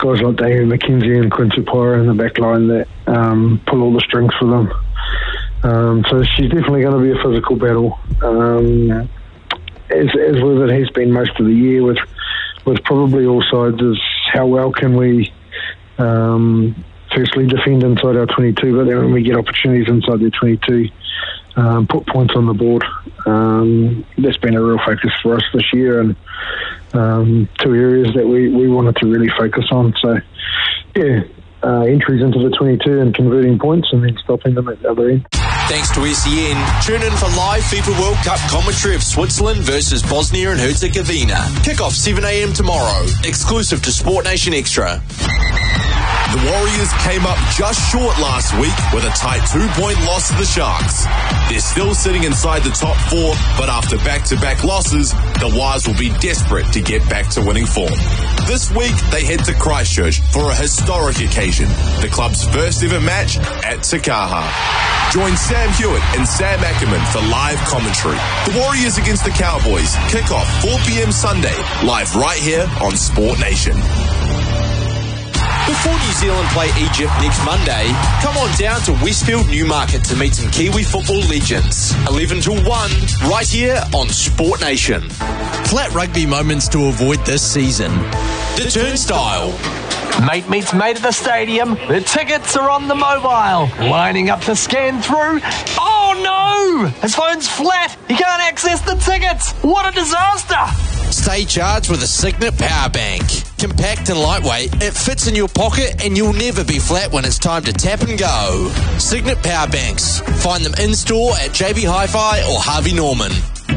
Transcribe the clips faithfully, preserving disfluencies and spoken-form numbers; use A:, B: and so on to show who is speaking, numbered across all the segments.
A: guys like Damian McKenzie and Quincy Poira in the back line that um, pull all the strings for them. Um, so she's definitely going to be a physical battle. Um, as, as with it has been most of the year with with probably all sides, is how well can we um, firstly defend inside our twenty-two, but then when we get opportunities inside their twenty-two, um, put points on the board. Um, that's been a real focus for us this year, and um, two areas that we, we wanted to really focus on. So, yeah, uh, entries into the twenty-two and converting points and then stopping them at the other end.
B: Thanks to S E N. Tune in for live FIFA World Cup commentary of Switzerland versus Bosnia and Herzegovina. Kick-off seven a.m. tomorrow. Exclusive to Sport Nation Extra.
C: The Warriors came up just short last week with a tight two-point loss to the Sharks. They're still sitting inside the top four, but after back-to-back losses, the Wires will be desperate to get back to winning form. This week, they head to Christchurch for a historic occasion, the club's first ever match at Te Kaha. Join Sam Hewitt and Sam Ackerman for live commentary. The Warriors against the Cowboys, kick-off four p.m. Sunday, live right here on Sport Nation.
B: Before New Zealand play Egypt next Monday, come on down to Westfield Newmarket to meet some Kiwi football legends. eleven till one, right here on Sport Nation.
D: Flat rugby moments to avoid this season.
B: The Turnstile.
E: Mate meets mate at the stadium. The tickets are on the mobile. Lining up to scan through. Oh no! His phone's flat. He can't access the tickets. What a disaster!
D: Stay charged with a Signet Power Bank. Compact and lightweight, it fits in your pocket and you'll never be flat when it's time to tap and go. Signet Power Banks. Find them in-store at J B Hi-Fi or Harvey Norman.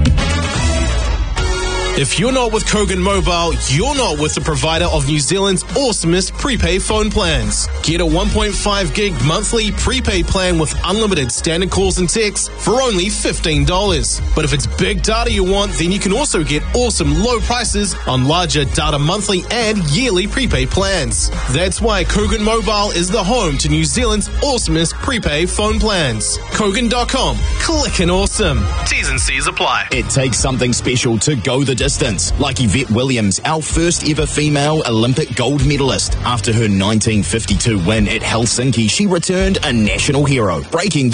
F: If you're not with Kogan Mobile, you're not with the provider of New Zealand's awesomest prepaid phone plans. Get a one point five gig monthly prepaid plan with unlimited standard calls and texts for only fifteen dollars. But if it's big data you want, then you can also get awesome low prices on larger data monthly and yearly prepaid plans. That's why Kogan Mobile is the home to New Zealand's awesomest prepaid phone plans. Kogan dot com. Clickin' awesome. T's and C's apply.
G: It takes something special to go the distance, like Yvette Williams, our first ever female Olympic gold medalist. After her nineteen fifty-two win at Helsinki, she returned a national hero, breaking